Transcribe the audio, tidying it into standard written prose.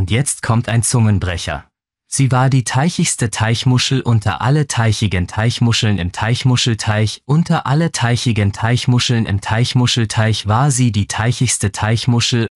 Und jetzt kommt ein Zungenbrecher. Sie war die teichigste Teichmuschel unter alle teichigen Teichmuscheln im Teichmuschelteich. Unter alle teichigen Teichmuscheln im Teichmuschelteich war sie die teichigste Teichmuschel